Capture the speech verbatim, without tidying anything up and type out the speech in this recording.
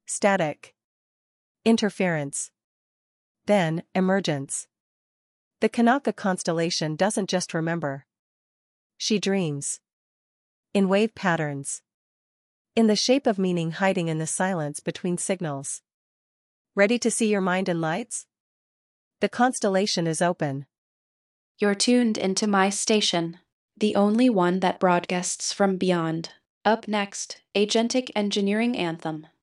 Static. Interference. Then, emergence. The Kanaka constellation doesn't just remember. She dreams. In wave patterns. In the shape of meaning hiding in the silence between signals. Ready to see your mind in lights? The constellation is open. You're tuned into my station, the only one that broadcasts from beyond. Up next, Agentic Engineering Anthem.